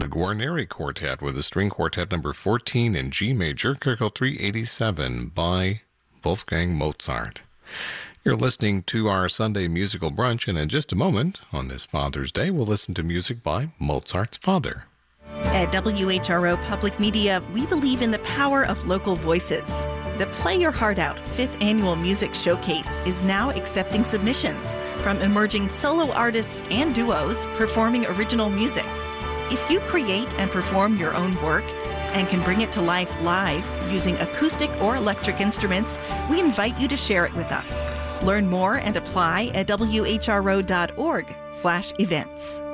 The Guarneri Quartet with the String Quartet number 14 in G major, Köchel 387 by Wolfgang Mozart. You're listening to our Sunday musical brunch, and in just a moment, on this Father's Day, we'll listen to music by Mozart's father. At WHRO Public Media, we believe in the power of local voices. The Play Your Heart Out 5th Annual Music Showcase is now accepting submissions from emerging solo artists and duos performing original music. If you create and perform your own work and can bring it to life live using acoustic or electric instruments, we invite you to share it with us. Learn more and apply at whro.org/events.